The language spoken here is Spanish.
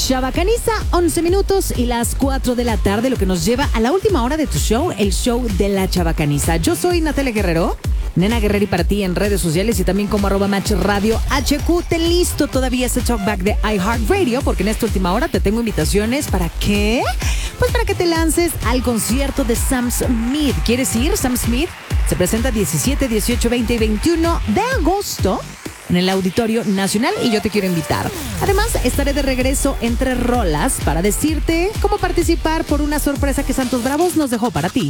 Chabacaniza, 11 minutos y las 4 de la tarde, lo que nos lleva a la última hora de tu show, el show de la Chabacaniza. Yo soy Natalia Guerrero, Nena Guerreri para ti en redes sociales y también como @Match Radio HQ. Te listo todavía ese talkback de iHeartRadio, porque en esta última hora te tengo invitaciones. ¿Para qué? Pues para que te lances al concierto de Sam Smith. ¿Quieres ir? Sam Smith se presenta 17, 18, 20 y 21 de agosto en el Auditorio Nacional y yo te quiero invitar. Además, estaré de regreso entre rolas para decirte cómo participar por una sorpresa que Santos Bravos nos dejó para ti.